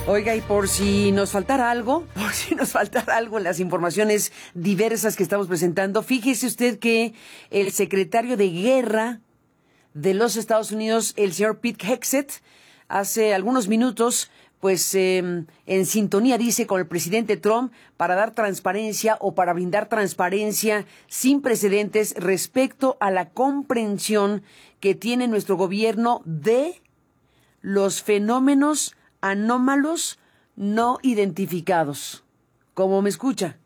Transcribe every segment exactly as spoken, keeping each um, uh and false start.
Oiga, y por si nos faltara algo, por si nos faltara algo en las informaciones diversas que estamos presentando, fíjese usted que el secretario de Guerra de los Estados Unidos, el señor Pete Hegseth, hace algunos minutos, pues eh, en sintonía, dice, con el presidente Trump para dar transparencia o para brindar transparencia sin precedentes respecto a la comprensión que tiene nuestro gobierno de los fenómenos anómalos no identificados. ¿Cómo me escucha?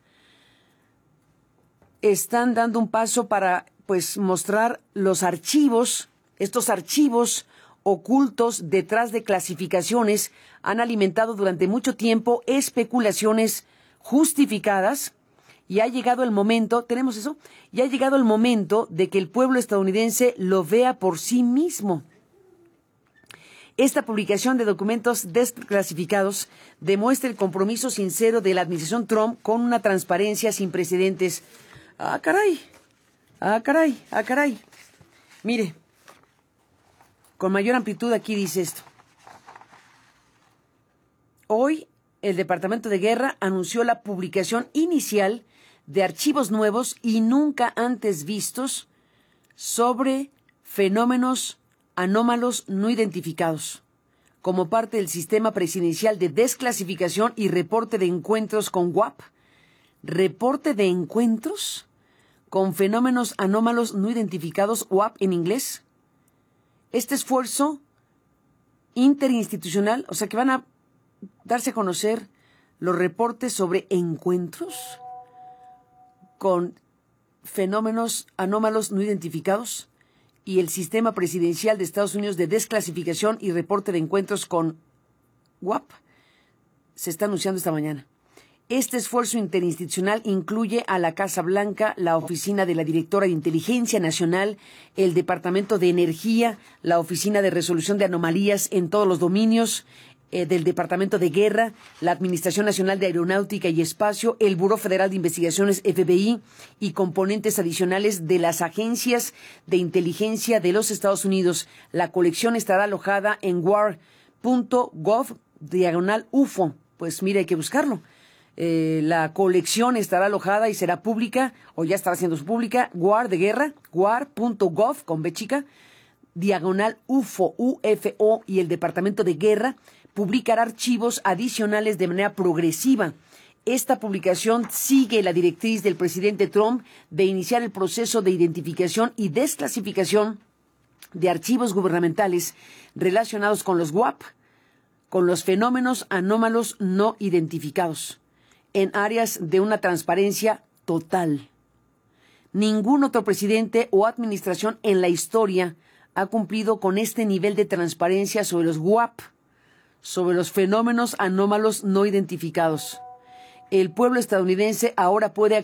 Están dando un paso para, pues, mostrar los archivos, estos archivos ocultos detrás de clasificaciones han alimentado durante mucho tiempo especulaciones justificadas y ha llegado el momento, ¿tenemos eso? Y ha llegado el momento de que el pueblo estadounidense lo vea por sí mismo. Esta publicación de documentos desclasificados demuestra el compromiso sincero de la administración Trump con una transparencia sin precedentes. Ah, caray, ah, caray, ah, caray. Mire, con mayor amplitud aquí dice esto. Hoy el Departamento de Guerra anunció la publicación inicial de archivos nuevos y nunca antes vistos sobre fenómenos anómalos no identificados, como parte del sistema presidencial de desclasificación y reporte de encuentros con W A P. ¿Reporte de encuentros con fenómenos anómalos no identificados, W A P en inglés? Este esfuerzo interinstitucional, o sea que van a darse a conocer los reportes sobre encuentros con fenómenos anómalos no identificados y el sistema presidencial de Estados Unidos de desclasificación y reporte de encuentros con W A P se está anunciando esta mañana. Este esfuerzo interinstitucional incluye a la Casa Blanca, la Oficina de la Directora de Inteligencia Nacional, el Departamento de Energía, la Oficina de Resolución de Anomalías en todos los dominios eh, del Departamento de Guerra, la Administración Nacional de Aeronáutica y Espacio, el Buró Federal de Investigaciones F B I y componentes adicionales de las agencias de inteligencia de los Estados Unidos. La colección estará alojada en war punto gov diagonal U F O. Pues mire, hay que buscarlo. Eh, la colección estará alojada y será pública, o ya estará siendo pública, war de guerra, war punto gov, con B chica, diagonal U F O, U F O, y el Departamento de Guerra publicará archivos adicionales de manera progresiva. Esta publicación sigue la directriz del presidente Trump de iniciar el proceso de identificación y desclasificación de archivos gubernamentales relacionados con los W A P, con los fenómenos anómalos no identificados, en áreas de una transparencia total. Ningún otro presidente o administración en la historia ha cumplido con este nivel de transparencia sobre los W A P, sobre los fenómenos anómalos no identificados. El pueblo estadounidense ahora puede